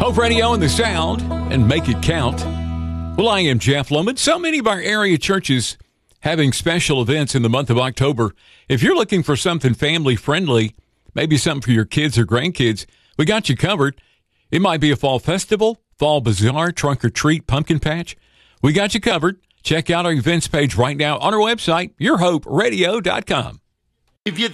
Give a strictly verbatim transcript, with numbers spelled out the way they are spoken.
Hope Radio and the sound, and make it count. Well, I am Jeff Loman. So many of our area churches having special events in the month of October. If you're looking for something family-friendly, maybe something for your kids or grandkids, we got you covered. It might be a fall festival, fall bazaar, trunk or treat, pumpkin patch. We got you covered. Check out our events page right now on our website, your hope radio dot com. If you